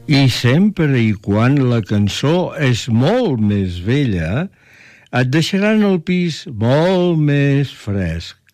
I sempre i quan la cançó és molt més vella, et deixaran el pis molt més fresc.